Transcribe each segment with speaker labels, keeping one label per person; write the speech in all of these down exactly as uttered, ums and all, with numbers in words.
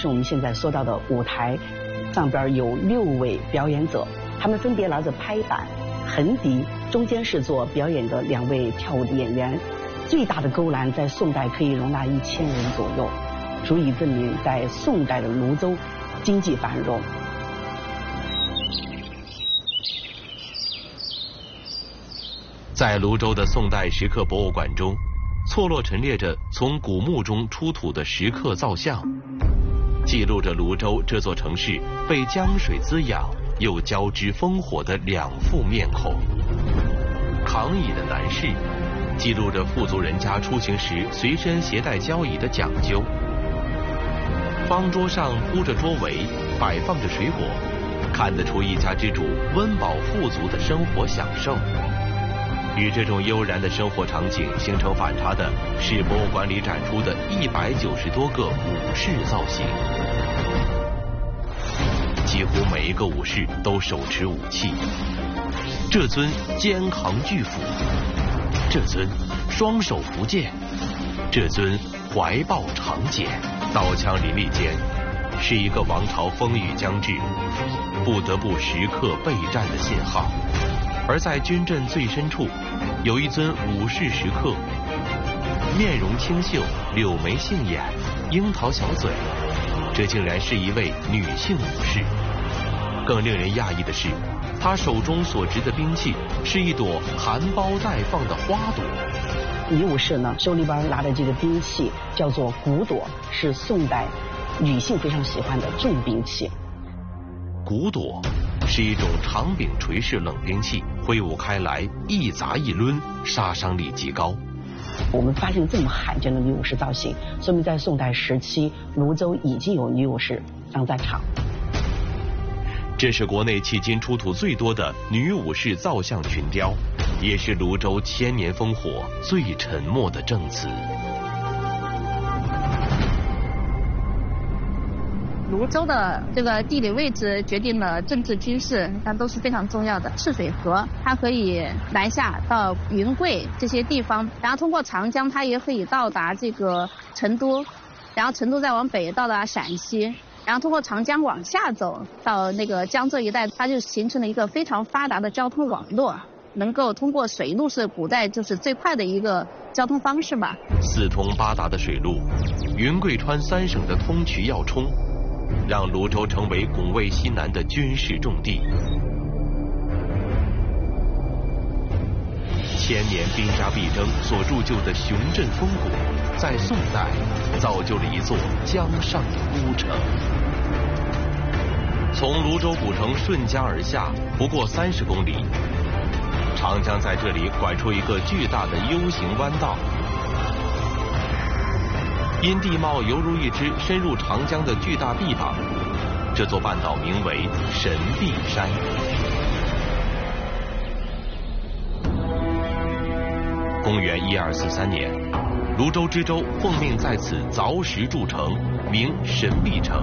Speaker 1: 就是我们现在说到的舞台，上边有六位表演者，他们分别拿着拍板、横笛，中间是做表演的两位跳舞的演员。最大的勾栏在宋代可以容纳一千人左右，足以证明在宋代的泸州经济繁荣。
Speaker 2: 在泸州的宋代石刻博物馆中，错落陈列着从古墓中出土的石刻造像，记录着泸州这座城市被江水滋养又交织烽火的两副面孔。扛椅的男士记录着富足人家出行时随身携带交椅的讲究。方桌上铺着桌围，摆放着水果，看得出一家之主温饱富足的生活享受。与这种悠然的生活场景形成反差的是博物馆里展出的一百九十多个武士造型，几乎每一个武士都手持武器，这尊肩扛巨斧，这尊双手扶剑，这尊怀抱长锏，刀枪林立间，是一个王朝风雨将至，不得不时刻备战的信号。而在军阵最深处，有一尊武士石刻，面容清秀，柳眉杏眼，樱桃小嘴，这竟然是一位女性武士。更令人讶异的是，她手中所执的兵器是一朵含苞待放的花朵。
Speaker 1: 女武士呢，手里边拿的这个兵器叫做骨朵，是宋代女性非常喜欢的重兵器。
Speaker 2: 骨朵是一种长柄垂式冷兵器，挥舞开来一砸一抡，杀伤力极高。
Speaker 1: 我们发现这么罕见的女武士造型，说明在宋代时期，泸州已经有女武士上战场。
Speaker 2: 这是国内迄今出土最多的女武士造像群雕，也是泸州千年烽火最沉默的证词。
Speaker 3: 泸州的这个地理位置决定了政治军事，那都是非常重要的。赤水河它可以南下到云贵这些地方，然后通过长江它也可以到达这个成都，然后成都再往北到达陕西，然后通过长江往下走到那个江浙一带，它就形成了一个非常发达的交通网络，能够通过水路是古代就是最快的一个交通方式吧。
Speaker 2: 四通八达的水路，云贵川三省的通衢要冲，让泸州成为拱卫西南的军事重地。千年兵家必争所铸就的雄镇风骨，在宋代造就了一座江上的孤城。从泸州古城顺江而下不过三十公里，长江在这里拐出一个巨大的 U 型弯道，因地貌犹如一只深入长江的巨大臂膀，这座半岛名为神臂山。公元一二四三年，泸州知州奉命在此凿石筑城，名神臂城。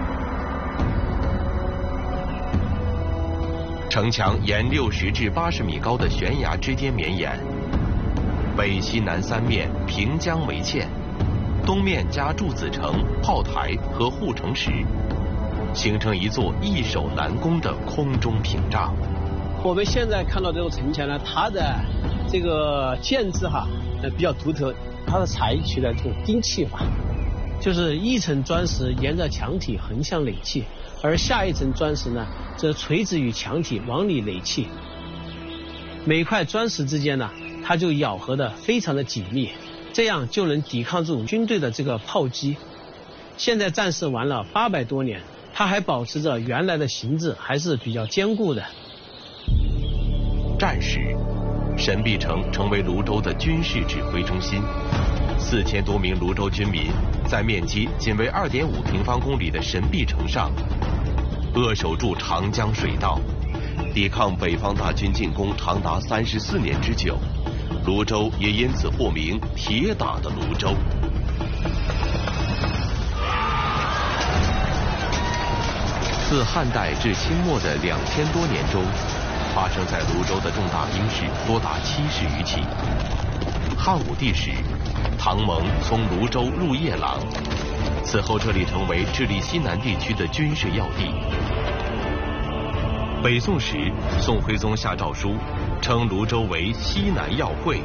Speaker 2: 城墙沿六十至八十米高的悬崖之间绵延，北西南三面平江为堑，东面加筑子城、炮台和护城石，形成一座易守难攻的空中屏障。
Speaker 4: 我们现在看到这座城墙呢，它的这个建制哈，呃比较独特，它是采取了这种钉砌法，就是一层砖石沿着墙体横向垒砌，而下一层砖石呢，则垂直于墙体往里垒砌。每块砖石之间呢，它就咬合的非常的紧密，这样就能抵抗住军队的这个炮击。现在战事完了八百多年，它还保持着原来的形制，还是比较坚固的。
Speaker 2: 战时，神臂城成为泸州的军事指挥中心，四千多名泸州军民在面积仅为二点五平方公里的神臂城上，扼守住长江水道，抵抗北方大军进攻长达三十四年之久。泸州也因此获名“铁打的泸州”。自汉代至清末的两千多年中，发生在泸州的重大兵事多达七十余起。汉武帝时，唐蒙从泸州入夜郎， 此后这里成为治理西南地区的军事要地。北宋时，宋徽宗下诏书，称泸州为西南要会。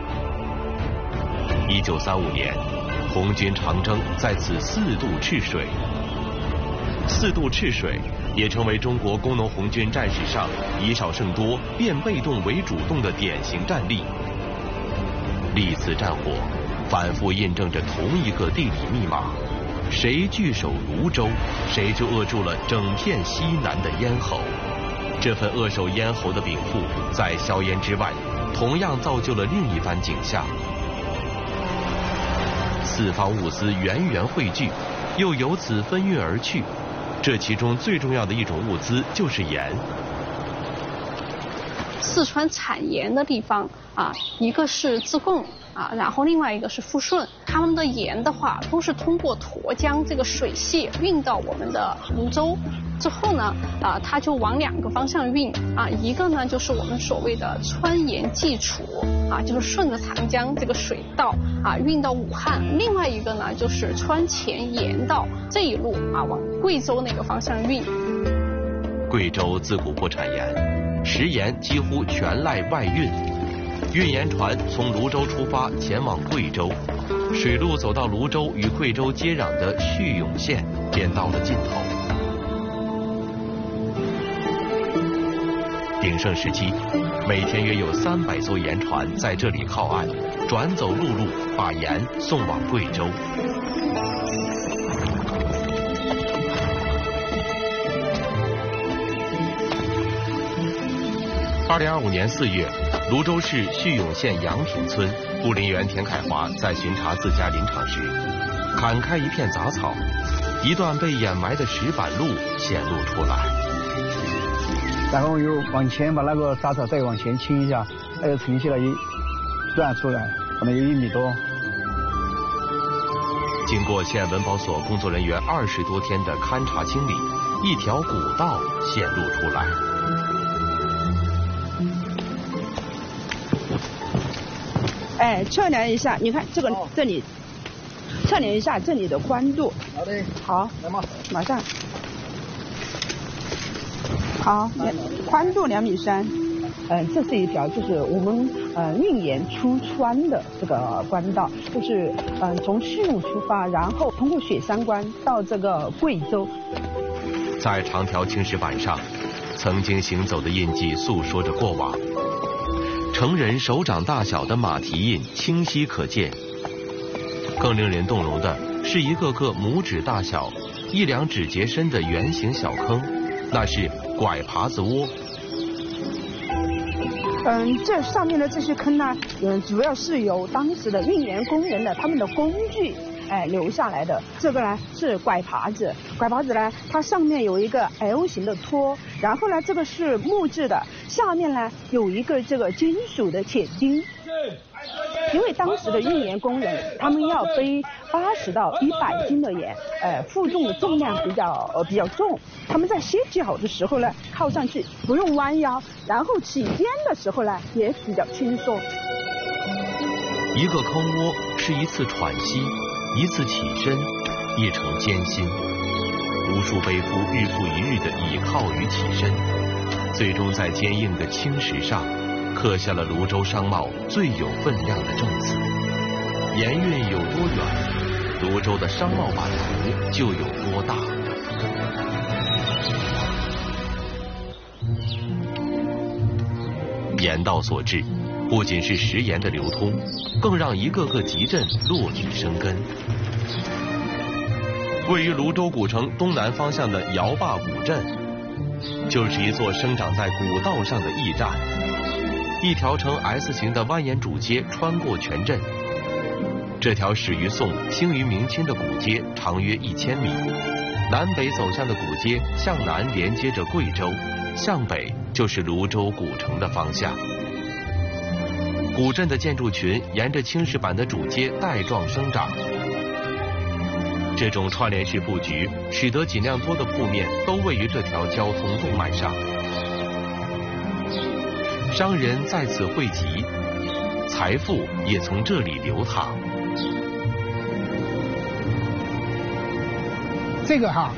Speaker 2: 一九三五年，红军长征在此四渡赤水。四渡赤水也成为中国工农红军战史上以少胜多、变被动为主动的典型战例。历次战火反复印证着同一个地理密码：谁据守泸州，谁就扼住了整片西南的咽喉。这份扼守咽喉的禀赋，在硝烟之外，同样造就了另一番景象。四方物资源源汇聚，又由此分运而去。这其中最重要的一种物资就是盐。
Speaker 5: 四川产盐的地方啊，一个是自贡啊，然后另外一个是富顺。他们的盐的话，都是通过沱江这个水系运到我们的泸州之后呢，啊，它就往两个方向运啊，一个呢就是我们所谓的川盐济楚啊，就是顺着长江这个水道啊运到武汉；另外一个呢就是川黔盐道这一路啊往贵州那个方向运。
Speaker 2: 贵州自古不产盐，食盐几乎全赖外运。运盐船从泸州出发前往贵州，水路走到泸州与贵州接壤的叙永县，便到了尽头。鼎盛时期，每天约有三百艘盐船在这里靠岸，转走陆路，把盐送往贵州。二零二五年四月，泸州市叙永县杨坪村护林员田凯华在巡查自家林场时，砍开一片杂草，一段被掩埋的石板路显露出来。
Speaker 6: 然后又往前把那个杂草再往前倾一下，它又呈现了一段出来，可能有一米多。
Speaker 2: 经过县文保所工作人员二十多天的勘察清理，一条古道显露出来。
Speaker 7: 哎，测量一下，你看这个、哦、这里，测量一下这里的宽度。
Speaker 6: 好的，
Speaker 7: 好，
Speaker 6: 来嘛，
Speaker 7: 马上。好，宽度两米三。嗯，这是一条就是我们呃运盐出川的这个官道，就是嗯、呃、从叙永出发，然后通过雪山关到这个贵州。
Speaker 2: 在长条青石板上，曾经行走的印记诉说着过往。成人手掌大小的马蹄印清晰可见，更令人动容的是一个个拇指大小、一两指节深的圆形小坑，那是拐耙子窝。
Speaker 7: 嗯，这上面的这些坑呢，嗯，主要是由当时的运盐工人的他们的工具哎留下来的。这个呢是拐耙子，拐耙子呢它上面有一个 L 型的托，然后呢这个是木质的，下面呢有一个这个金属的铁钉。因为当时的运盐工人他们要背八十到一百斤的盐，呃，负重的重量比较呃比较重，他们在歇脚的时候呢靠上去不用弯腰，然后起肩的时候呢也比较轻松。
Speaker 2: 一个坑窝是一次喘息，一次起身，一程艰辛，无数背夫日复一日的倚靠与起身，最终在坚硬的青石上刻下了泸州商贸最有分量的证词。盐运有多远，泸州的商贸版图就有多大。盐道所致，不仅是食盐的流通，更让一个个集镇落地生根。位于泸州古城东南方向的姚坝古镇，就是一座生长在古道上的驿站。一条呈 S 型的蜿蜒主街穿过全镇。这条始于宋、兴于明清的古街长约一千米，南北走向的古街向南连接着贵州，向北就是泸州古城的方向。古镇的建筑群沿着青石板的主街带状生长。这种串联式布局，使得尽量多的铺面都位于这条交通动脉上。商人在此汇集，财富也从这里流淌。
Speaker 8: 这个哈